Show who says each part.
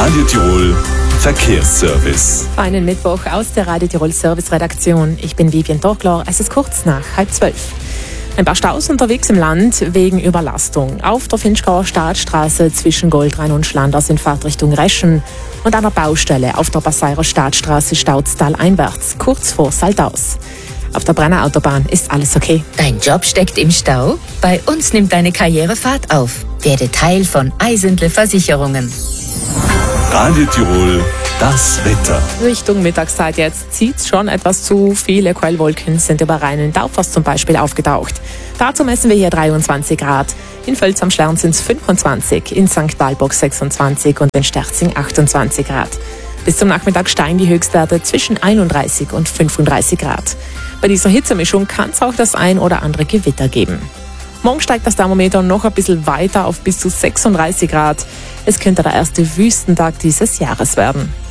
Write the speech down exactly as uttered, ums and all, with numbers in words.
Speaker 1: Radio Tirol Verkehrsservice.
Speaker 2: Einen Mittwoch aus der Radio Tirol Service Redaktion. Ich bin Vivian Torkler. Es ist kurz nach halb zwölf. Ein paar Staus unterwegs im Land wegen Überlastung. Auf der Finchgauer Staatsstraße zwischen Goldrhein und Schlanders in Fahrtrichtung Reschen und einer Baustelle auf der Basseirer Staatsstraße Stautztal einwärts, kurz vor Saldaus. Auf der Brenner Autobahn ist alles okay.
Speaker 3: Dein Job steckt im Stau? Bei uns nimmt deine Karriere Fahrt auf. Werde Teil von Eisentle Versicherungen.
Speaker 1: Radio Tirol, das Wetter.
Speaker 2: Richtung Mittagszeit jetzt zieht's schon etwas zu. Viele Quellwolken sind über Rhein und Taufers zum Beispiel aufgetaucht. Dazu messen wir hier dreiundzwanzig Grad. In Völz am Schlern sind es fünfundzwanzig, in Sankt Walburg sechsundzwanzig und in Sterzing achtundzwanzig Grad. Bis zum Nachmittag steigen die Höchstwerte zwischen einunddreißig und fünfunddreißig Grad. Bei dieser Hitzemischung kann es auch das ein oder andere Gewitter geben. Morgen steigt das Thermometer noch ein bisschen weiter auf bis zu sechsunddreißig Grad. Es könnte der erste Wüstentag dieses Jahres werden.